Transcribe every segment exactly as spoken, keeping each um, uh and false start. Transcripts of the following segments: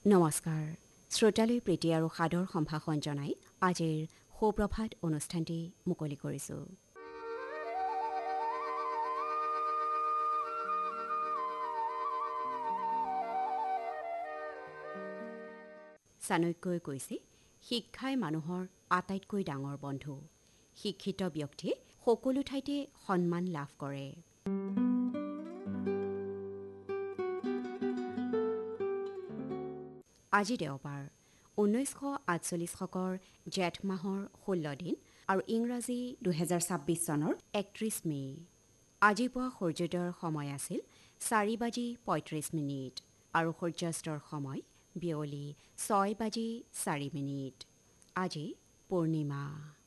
নমস্কাৰ শ্ৰোতালৈ প্ৰীতি আৰু সাদৰ সম্ভাষণ জনাই আজিৰ সুপ্ৰভাত অনুষ্ঠানটি মুকলি কৰিছোঁ। চাণক্যই কৈছে, শিক্ষাই মানুহৰ আটাইতকৈ ডাঙৰ বন্ধু। শিক্ষিত ব্যক্তিয়ে সকলো ঠাইতে সন্মান লাভ কৰে। আজি দেওবাৰ ঊনৈছশ আঠচল্লিছ শকৰ জেঠ মাহৰ ষোল্ল দিন আৰু ইংৰাজী দুহেজাৰ ছাব্বিছ চনৰ একত্ৰিছ মে'। আজি পুৱা সূৰ্যোদয়ৰ সময় আছিল চাৰি বাজি পঁয়ত্ৰিছ মিনিট আৰু সূৰ্যাস্তৰ সময় বিয়লি ছয় বাজি চাৰি মিনিট। আজি পূৰ্ণিমা।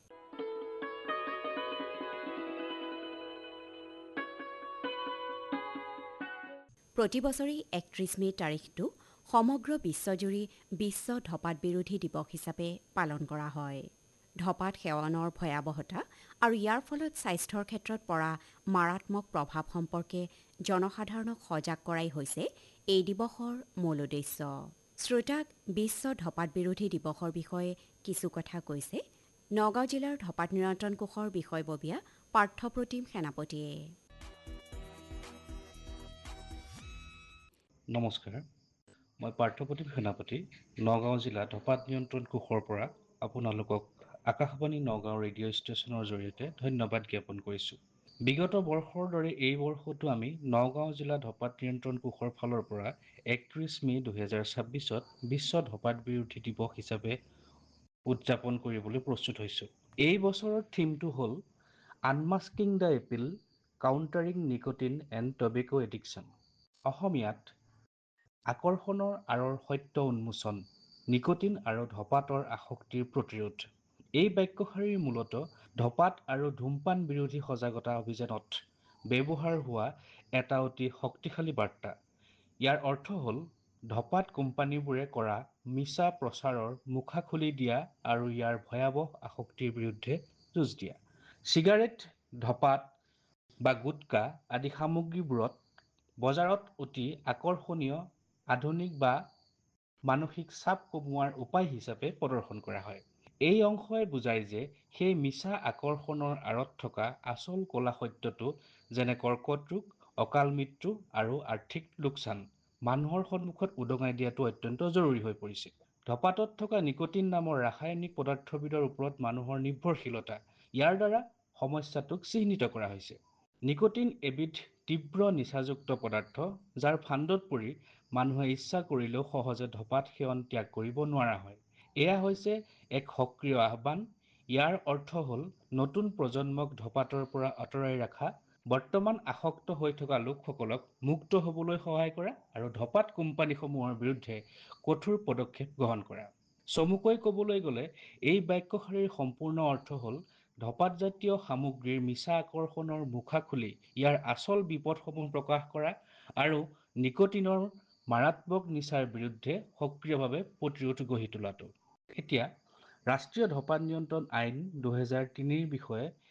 প্ৰতি বছৰে একত্ৰিছ মে' তাৰিখটো সমগ্ৰ বিশ্বজুৰি বিশ্ব ধঁপাত বিৰোধী দিৱস হিচাপে পালন কৰা হয়। ধঁপাত সেৱনৰ ভয়াৱহতা আৰু ইয়াৰ ফলত স্বাস্থ্যৰ ক্ষেত্ৰত পৰা মাৰাত্মক প্ৰভাৱ সম্পৰ্কে জনসাধাৰণক সজাগ কৰাই হৈছে এই দিৱসৰ মূল উদ্দেশ্য। শ্ৰোতাক বিশ্ব ধঁপাত বিৰোধী দিৱসৰ বিষয়ে কিছু কথা কৈছে নগাঁও জিলাৰ ধঁপাত নিয়ন্ত্ৰণ কোষৰ বিষয়ববীয়া পাৰ্থপ্ৰতিম সেনাপতিয়ে। নমস্কাৰ, মই পাৰ্থপ্ৰতিম সেনাপতি নগাঁও জিলা ধঁপাত নিয়ন্ত্ৰণ কোষৰ পৰা আপোনালোকক আকাশবাণী নগাঁও ৰেডিঅ' ষ্টেচনৰ জৰিয়তে ধন্যবাদ জ্ঞাপন কৰিছোঁ। বিগত বৰ্ষৰ দৰে এই বৰ্ষতো আমি নগাঁও জিলা ধঁপাত নিয়ন্ত্ৰণ কোষৰ ফালৰ পৰা একত্ৰিছ মে' দুহেজাৰ ছাব্বিছত বিশ্ব ধঁপাত বিৰোধী দিৱস হিচাপে উদযাপন কৰিবলৈ প্ৰস্তুত হৈছোঁ। এই বছৰৰ থিমটো হ'ল আনমাস্কিং the appeal, countering nicotine and টবেকো addiction. অসমীয়াত আকৰ্ষণৰ আঁৰৰ সত্য উন্মোচন, নিকোটিন আৰু ধঁপাতৰ আসক্তিৰ প্ৰতিৰোধ। এই বাক্যশাৰীৰ মূলত ধঁপাত আৰু ধূমপান বিৰোধী সজাগতা অভিযানত ব্যৱহাৰ হোৱা এটা অতি শক্তিশালী বাৰ্তা। ইয়াৰ অৰ্থ হ'ল ধঁপাত কোম্পানীবোৰে কৰা মিছা প্ৰচাৰৰ মুখা খুলি দিয়া আৰু ইয়াৰ ভয়াৱহ আসক্তিৰ বিৰুদ্ধে যুঁজ দিয়া। চিগাৰেট, ধঁপাত বা গুটকা আদি সামগ্ৰীবোৰত বজাৰত অতি আকৰ্ষণীয়, আধুনিক বা মানসিক চাপ কমোৱাৰ উপায় হিচাপে প্ৰদৰ্শন কৰা হয়। এই অংশই বুজায় যে সেই মিছা আকৰ্ষণৰ আঁৰত থকা আচল ক'লা সত্যটো, যেনে কৰ্কট ৰোগ, অকাল মৃত্যু আৰু আৰ্থিক লোকচান, মানুহৰ সন্মুখত উদঙাই দিয়াটো অত্যন্ত জৰুৰী হৈ পৰিছে। ধঁপাতত থকা নিকোটিন নামৰ ৰাসায়নিক পদাৰ্থবিধৰ ওপৰত মানুহৰ নিৰ্ভৰশীলতা, ইয়াৰ দ্বাৰা সমস্যাটোক চিহ্নিত কৰা হৈছে। নিকোটিন এবিধ তীব্ৰ নিচাযুক্ত পদাৰ্থ, যাৰ ফান্দত পৰি মানুহে ইচ্ছা কৰিলেও সহজে ধঁপাত সেৱন ত্যাগ কৰিব নোৱাৰা হয়। এয়া হৈছে এক সক্ৰিয় আহ্বান। ইয়াৰ অৰ্থ হ'ল নতুন প্ৰজন্মক ধঁপাতৰ পৰা আঁতৰাই ৰখা, বৰ্তমান আসক্ত হৈ থকা লোকসকলক মুক্ত হ'বলৈ সহায় কৰা আৰু ধঁপাত কোম্পানীসমূহৰ বিৰুদ্ধে কঠোৰ পদক্ষেপ গ্ৰহণ কৰা। চমুকৈ ক'বলৈ গ'লে এই বাক্যশাৰীৰ সম্পূৰ্ণ অৰ্থ হ'ল ধঁপাতজাতীয় সামগ্ৰীৰ মিছা আকৰ্ষণৰ মুখা খুলি ইয়াৰ আচল বিপদসমূহ প্ৰকাশ কৰা আৰু নিকোটিনৰ মাৰাত্মক নিচাৰ বিৰুদ্ধে সক্ৰিয়ভাৱে প্ৰতিৰোধ গঢ়ি তোলাটো। এতিয়া ৰাষ্ট্ৰীয় ধঁপাত নিয়ন্ত্ৰণ আইন দুহেজাৰ তিনিৰ বিষয়ে